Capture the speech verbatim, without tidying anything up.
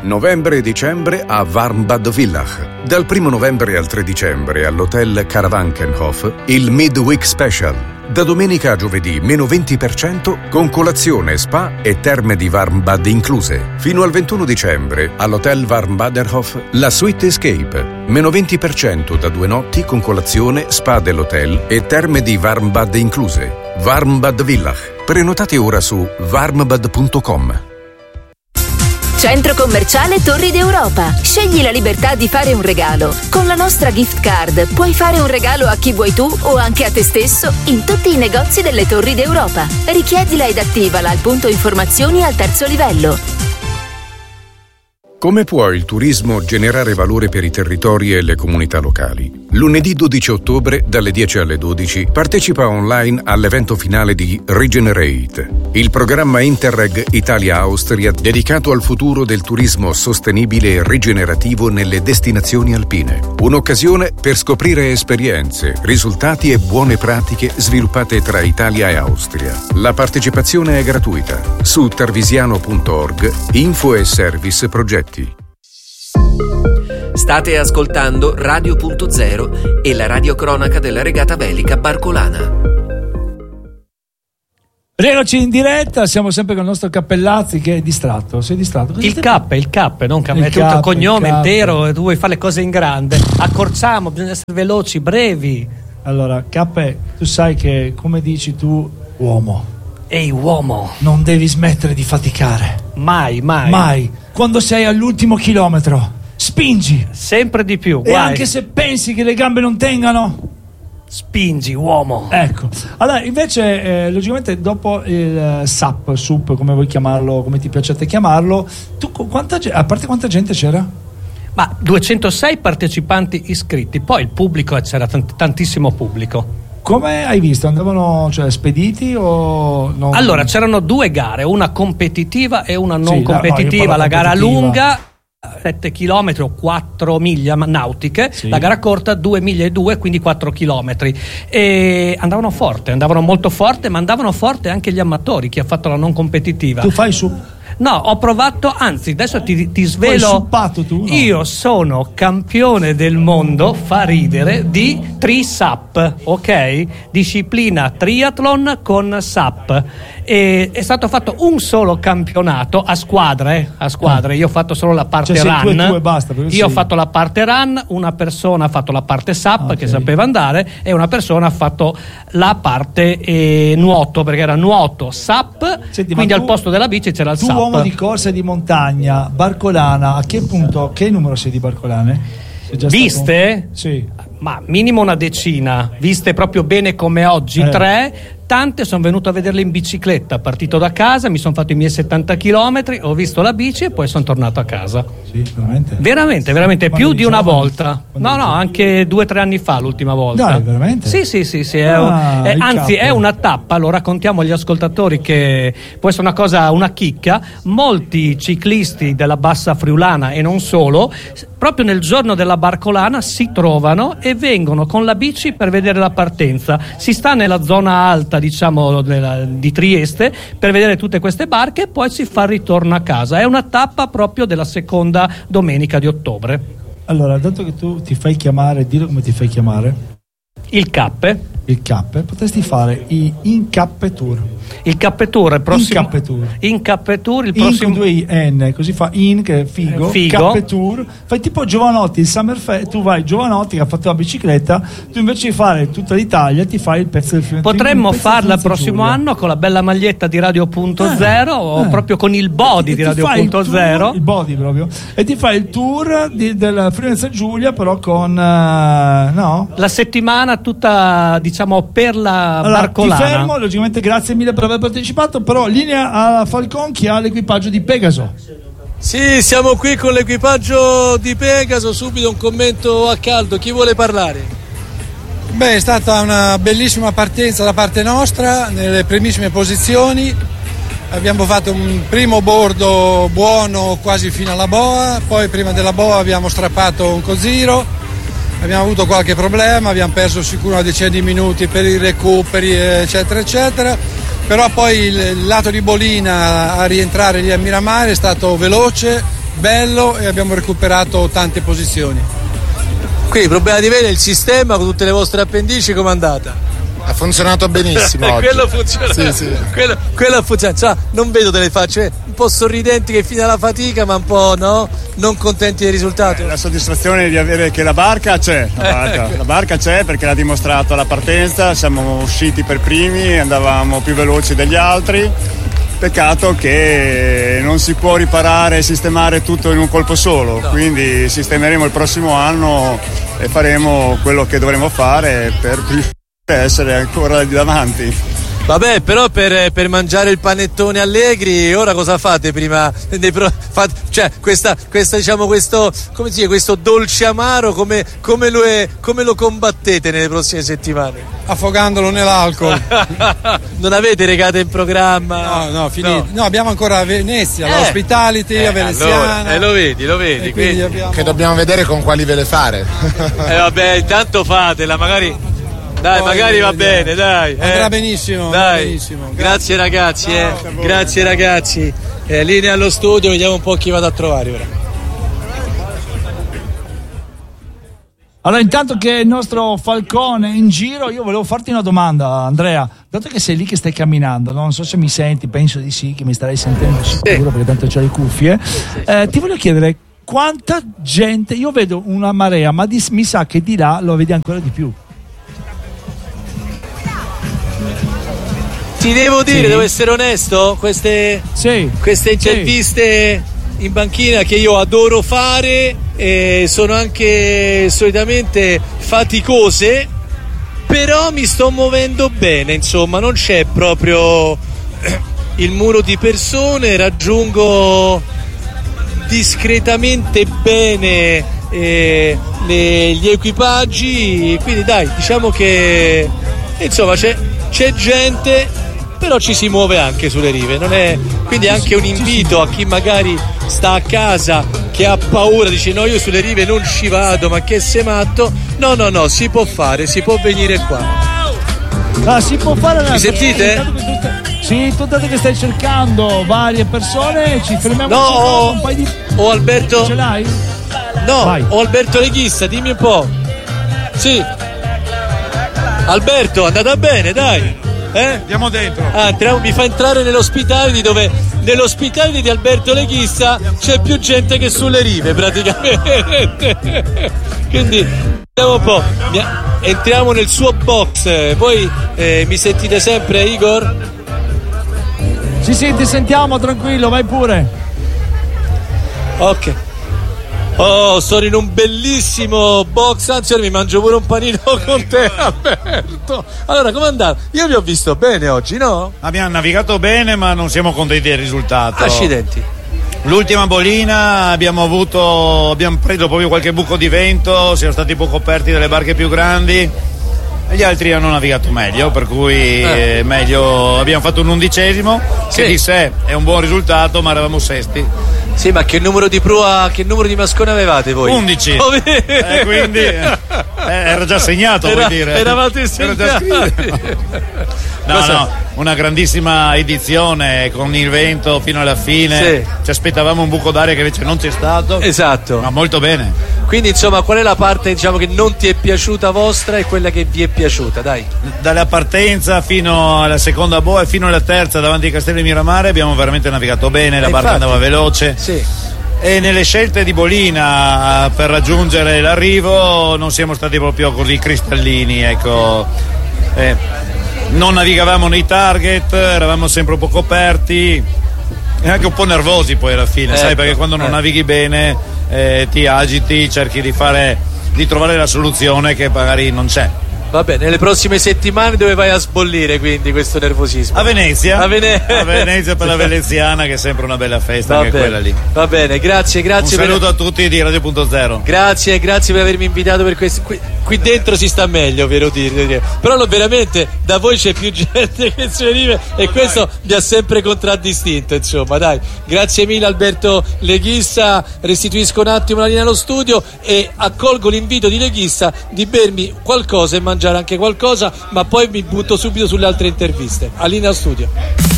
Novembre e dicembre a Warmbad Villach. Dal primo novembre al tre dicembre all'hotel Karawankenhof il Midweek Special. Da domenica a giovedì meno venti per cento con colazione, spa e terme di Warmbad incluse. Fino al ventuno dicembre all'hotel Warmbaderhof la Suite Escape. Meno venti per cento da due notti con colazione, spa dell'hotel e terme di Warmbad incluse. Warmbad Villach. Prenotate ora su warmbad punto com. Centro commerciale Torri d'Europa. Scegli la libertà di fare un regalo. Con la nostra gift card puoi fare un regalo a chi vuoi tu o anche a te stesso in tutti i negozi delle Torri d'Europa. Richiedila ed attivala al punto informazioni al terzo livello. Come può il turismo generare valore per i territori e le comunità locali? Lunedì dodici ottobre, dalle dieci alle dodici, partecipa online all'evento finale di Regenerate, il programma Interreg Italia-Austria dedicato al futuro del turismo sostenibile e rigenerativo nelle destinazioni alpine. Un'occasione per scoprire esperienze, risultati e buone pratiche sviluppate tra Italia e Austria. La partecipazione è gratuita. Su tarvisiano punto org, info e service progetti. State ascoltando Radio Punto Zero e la radiocronaca della regata velica Barcolana. Rieccoci in diretta, siamo sempre con il nostro Cappellazzi che è distratto. Sei distratto? Cosa il K, il K, non K, è tutto il cognome il intero, tu vuoi fare le cose in grande. Accorciamo, bisogna essere veloci, brevi. Allora, K, tu sai che, come dici tu, uomo. Ehi uomo, non devi smettere di faticare. Mai, mai. Mai. Quando sei all'ultimo chilometro, spingi. Sempre di più, e guai. anche se pensi che le gambe non tengano, spingi, uomo. Ecco. Allora, invece, eh, logicamente, dopo il uh, S A P, S U P, come vuoi chiamarlo, come ti piace a te chiamarlo, tu quanta, a parte quanta gente c'era? Ma duecentosei partecipanti iscritti, poi il pubblico, c'era tant- tantissimo pubblico. Come hai visto? Andavano, cioè, spediti o no? Allora, c'erano due gare, una competitiva e una non sì, competitiva. No, no, la gara competitiva. lunga, sette chilometri o quattro miglia nautiche, sì. La gara corta due miglia e due, quindi quattro chilometri. E andavano forte, andavano molto forte, ma andavano forte anche gli amatori, chi ha fatto la non competitiva. Tu fai su... No, ho provato, anzi adesso ti, ti svelo. Hai suppato tu? No. Io sono campione del mondo, fa ridere, di tri-S A P, ok? Disciplina triathlon con S A P. E è stato fatto un solo campionato a squadre, a squadre. Io ho fatto solo la parte cioè, run. Tu e tu e basta, Io sì. ho fatto la parte run, una persona ha fatto la parte S A P, okay, che sapeva andare, e una persona ha fatto la parte eh, nuoto, perché era nuoto S A P. Senti, quindi tu, al posto della bici c'era il tu S A P. Uomo di corsa e di montagna, Barcolana, a che punto, che numero sei di Barcolane? Sei Viste? Stato... Sì. Ma minimo una decina, viste proprio bene come oggi, eh. tre. Tante sono venuto a vederle in bicicletta, partito da casa, mi sono fatto i miei settanta chilometri, ho visto la bici e poi sono tornato a casa. Sì, veramente? Veramente, veramente, quando più di una giovane, volta. No, no, anche due o tre anni fa l'ultima volta. Dai, veramente? Sì, sì, sì, sì. Ah, è, è, anzi, capo. È una tappa, lo raccontiamo agli ascoltatori che può essere una cosa, una chicca. Molti ciclisti della Bassa Friulana e non solo, proprio nel giorno della Barcolana si trovano e vengono con la bici per vedere la partenza. Si sta nella zona alta, diciamo, della, di Trieste, per vedere tutte queste barche e poi si fa il ritorno a casa. È una tappa proprio della seconda domenica di ottobre. Allora, dato che tu ti fai chiamare, dillo come ti fai chiamare. Il K. Il K, potresti fare i Incappe Tour. Il Cappe Tour, il prossimo Incappe Tour. Incappe Tour, il in prossimo con due I N, così fa in che è figo, figo. Cappe Tour. Fai tipo Giovanotti, il Summer Fest, tu vai Giovanotti che ha fatto la bicicletta, tu invece di fare tutta l'Italia ti fai il pezzo del film. Potremmo farla il prossimo Giulia. anno con la bella maglietta di Radio Punto Zero eh, o eh. proprio con il body e di Radio Punto il Zero. Il body proprio. E ti fai il tour di, del Friuli Giulia, però con uh, no? La settimana tutta, diciamo, per la allora, Barcolana. Ti fermo, logicamente grazie mille per aver partecipato, però linea alla Falcon, chi ha l'equipaggio di Pegaso. Sì, siamo qui con l'equipaggio di Pegaso, subito un commento a caldo, chi vuole parlare? Beh, è stata una bellissima partenza da parte nostra, nelle primissime posizioni, abbiamo fatto un primo bordo buono quasi fino alla boa, poi prima della boa abbiamo strappato un cosiro. Abbiamo avuto qualche problema, abbiamo perso sicuro una decina di minuti per i recuperi, eccetera, eccetera. Però poi il lato di Bolina a rientrare lì a Miramare è stato veloce, bello e abbiamo recuperato tante posizioni. Quindi il problema di vedere il sistema con tutte le vostre appendici com'è andata? Ha funzionato benissimo oggi. quello funziona. Sì, sì. Quello, quello funziona. Cioè, non vedo delle facce un po' sorridenti che fino alla fatica, ma un po' no? Non contenti del risultato. Eh, la soddisfazione di avere che la barca c'è. La barca, la barca c'è perché l'ha dimostrato alla partenza, siamo usciti per primi, andavamo più veloci degli altri. Peccato che non si può riparare e sistemare tutto in un colpo solo, no. Quindi sistemeremo il prossimo anno e faremo quello che dovremo fare per essere ancora lì davanti. Vabbè, però per, per mangiare il panettone Allegri ora cosa fate prima dei pro, fate, cioè questa, questa diciamo questo come si dice, questo dolce amaro come, come, lo è, come lo combattete nelle prossime settimane? Affogandolo nell'alcol. Non avete regate in programma? No, no, finito. No. no, abbiamo ancora Venezia, eh. l'Hospitality, eh, a Veneziana. Allora, e eh, lo vedi, lo vedi. Quindi abbiamo... Che dobbiamo vedere con quali ve le fare. Eh vabbè, intanto fatela, magari. Dai, poi magari va vediamo. Bene, dai. Andrà eh. benissimo, dai. benissimo. Grazie. Grazie ragazzi, eh. Grazie ragazzi. Eh, linea allo studio, vediamo un po' chi vado a trovare ora. Allora, intanto che il nostro Falcone è in giro, io volevo farti una domanda, Andrea. Dato che sei lì che stai camminando, no? Non so se mi senti, penso di sì, che mi starai sentendo sicuro, sì. Perché tanto c'ho le cuffie. Eh, ti voglio chiedere quanta gente, io vedo una marea, ma di, mi sa che di là lo vedi ancora di più. Ti devo dire, sì. devo essere onesto, queste, sì. queste interviste sì. in banchina che io adoro fare e sono anche solitamente faticose, però mi sto muovendo bene, insomma, non c'è proprio il muro di persone, raggiungo discretamente bene eh, le, gli equipaggi, quindi dai, diciamo che insomma c'è, c'è gente, però ci si muove anche sulle rive, non è, quindi è anche un invito a chi magari sta a casa che ha paura, dice no, io sulle rive non ci vado, ma che sei matto? No, no, no, si può fare, si può venire qua. Ah, si può fare una... Mi sentite? Sì, tu dato che stai cercando varie persone, ci fermiamo. No, un, ho, un paio di... ho Alberto. Ce l'hai? No, vai. Ho Alberto Leghista, dimmi un po'. Sì. Alberto, è andata bene, dai. Eh? Andiamo dentro. Ah, entriamo, mi fa entrare nell'ospitality dove nell'ospitality di Alberto Leghista c'è più gente che sulle rive praticamente. Quindi andiamo un po'. Entriamo nel suo box. Voi eh, mi sentite sempre, Igor? Sì, sì, ti sentiamo, tranquillo, vai pure. Ok. Oh, sono in un bellissimo box, anzi ora mi mangio pure un panino con te, Alberto. Allora, com'è andato? Io vi ho visto bene oggi, no? Abbiamo navigato bene, ma non siamo contenti del risultato. Accidenti. L'ultima bolina abbiamo avuto, abbiamo preso proprio qualche buco di vento, siamo stati poco coperti dalle barche più grandi e gli altri hanno navigato meglio, per cui eh. meglio, abbiamo fatto un undicesimo, sì. Che di sé è un buon risultato, ma eravamo sesti. Sì, ma che numero di prua, che numero di mascone avevate voi? undici. Oh, eh, quindi eh, era già segnato, era, vuol dire. Eravate segnati. No, Cosa? no, una grandissima edizione con il vento fino alla fine. Sì. Ci aspettavamo un buco d'aria che invece non c'è stato. Esatto. Ma molto bene. Quindi insomma, qual è la parte, diciamo, che non ti è piaciuta vostra e quella che vi è piaciuta, dai? Dalla partenza fino alla seconda boa e fino alla terza davanti ai Castelli di Miramare abbiamo veramente navigato bene, la e barca infatti, andava veloce. Sì. E nelle scelte di bolina per raggiungere l'arrivo non siamo stati proprio così cristallini, ecco. Eh, non navigavamo nei target, eravamo sempre un po' coperti e anche un po' nervosi poi alla fine, ecco, sai, perché quando non eh. navighi bene eh, ti agiti, cerchi di fare, di trovare la soluzione che magari non c'è. Vabbè, nelle prossime settimane dove vai a sbollire quindi questo nervosismo? A Venezia. A, Vene- a Venezia per la veneziana, che è sempre una bella festa, va anche bene, quella lì. Va bene, grazie, grazie. Un saluto per... a tutti di Radio Punto Zero. Grazie, grazie per avermi invitato per questo. Qui, qui dentro si sta meglio, vero dire. Però no, veramente da voi c'è più gente che si arriva e questo mi ha sempre contraddistinto, insomma, dai. Grazie mille Alberto Leghista, restituisco un attimo la linea allo studio e accolgo l'invito di Leghista di bermi qualcosa e mangiare anche qualcosa, ma poi mi butto subito sulle altre interviste. A linea studio.